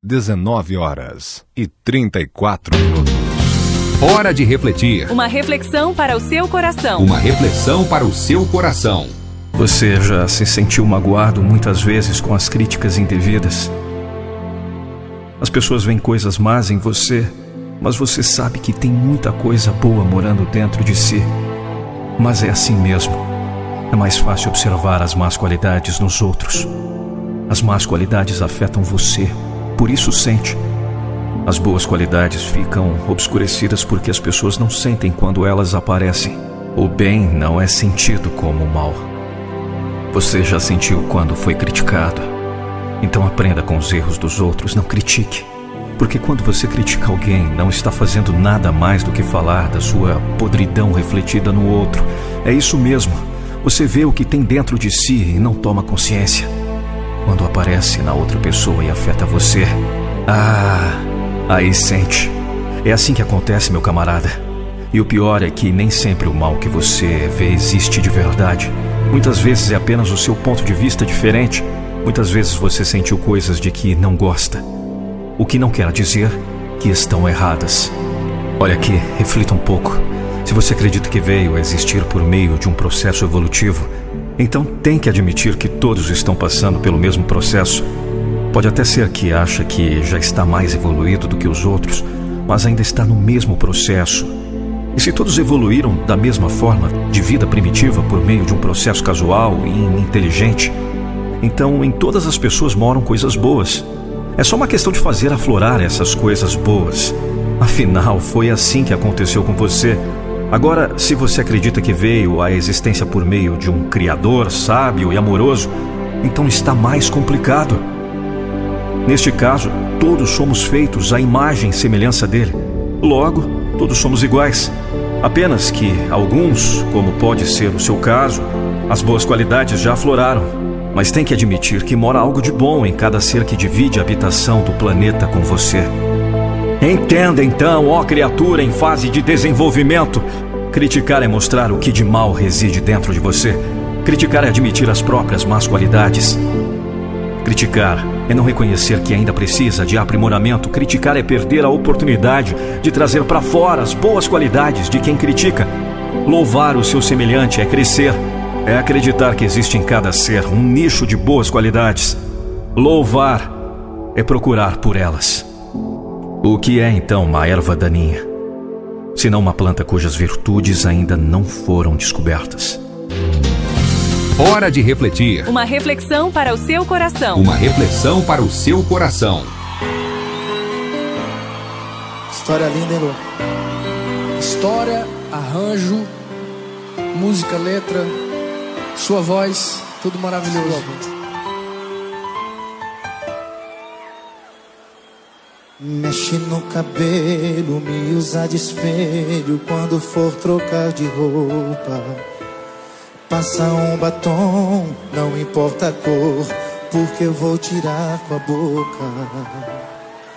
19h34. Hora de refletir. Uma reflexão para o seu coração. Uma reflexão para o seu coração. Você já se sentiu magoado muitas vezes com as críticas indevidas? As pessoas veem coisas más em você, mas você sabe que tem muita coisa boa morando dentro de si. Mas é assim mesmo. É mais fácil observar as más qualidades nos outros. As más qualidades afetam você, por isso sente. As boas qualidades ficam obscurecidas porque as pessoas não sentem quando elas aparecem. O bem não é sentido como o mal. Você já sentiu quando foi criticado? Então aprenda com os erros dos outros, não critique. Porque quando você critica alguém, não está fazendo nada mais do que falar da sua podridão refletida no outro. É isso mesmo. Você vê o que tem dentro de si e não toma consciência. Quando aparece na outra pessoa e afeta você, aí sente. É assim que acontece, meu camarada. E o pior é que nem sempre o mal que você vê existe de verdade. Muitas vezes é apenas o seu ponto de vista diferente. Muitas vezes você sentiu coisas de que não gosta. O que não quer dizer que estão erradas. Olha aqui, reflita um pouco. Se você acredita que veio a existir por meio de um processo evolutivo, então tem que admitir que todos estão passando pelo mesmo processo. Pode até ser que acha que já está mais evoluído do que os outros, mas ainda está no mesmo processo. E se todos evoluíram da mesma forma, de vida primitiva, por meio de um processo casual e inteligente, então em todas as pessoas moram coisas boas. É só uma questão de fazer aflorar essas coisas boas. Afinal, foi assim que aconteceu com você. Agora, se você acredita que veio à existência por meio de um Criador sábio e amoroso, então está mais complicado. Neste caso, todos somos feitos à imagem e semelhança dele. Logo, todos somos iguais. Apenas que alguns, como pode ser o seu caso, as boas qualidades já afloraram. Mas tem que admitir que mora algo de bom em cada ser que divide a habitação do planeta com você. Entenda então, ó criatura em fase de desenvolvimento. Criticar é mostrar o que de mal reside dentro de você. Criticar é admitir as próprias más qualidades. Criticar é não reconhecer que ainda precisa de aprimoramento. Criticar é perder a oportunidade de trazer para fora as boas qualidades de quem critica. Louvar o seu semelhante é crescer. É acreditar que existe em cada ser um nicho de boas qualidades. Louvar é procurar por elas. O que é então uma erva daninha, senão uma planta cujas virtudes ainda não foram descobertas? Hora de refletir. Uma reflexão para o seu coração. Uma reflexão para o seu coração. História linda, hein, Lu? História, arranjo, música, letra, sua voz, tudo maravilhoso. Mexe no cabelo, me usa de espelho quando for trocar de roupa. Passa um batom, não importa a cor, porque eu vou tirar com a boca.